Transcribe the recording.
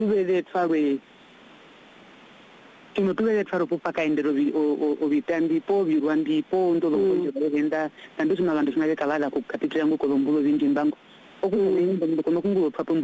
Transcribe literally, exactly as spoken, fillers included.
tuvele tfarwe kino tuvele tfarwe kupaka endero obitambi po birwambi po ndo lokonjo benda tandu sima bandu sima kalala ku kapitula ngo kolombulo bindi mbango okuyenza ndo kono kungu papa